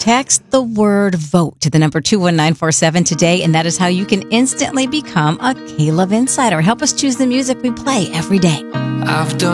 Text the word VOTE to the number 21947 today, and that is how you can instantly become a K-Love Insider. Help us choose the music we play every day. I've done